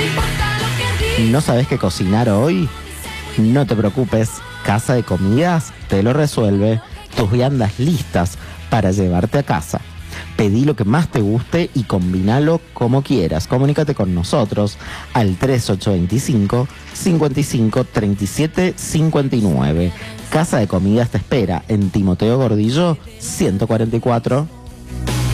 ¿No sabes qué cocinar hoy? No te preocupes, Casa de Comidas te lo resuelve. Tus viandas listas para llevarte a casa. Pedí lo que más te guste y combinalo como quieras. Comunícate con nosotros al 3825 55 37 59. Casa de Comidas te espera en Timoteo Gordillo 144.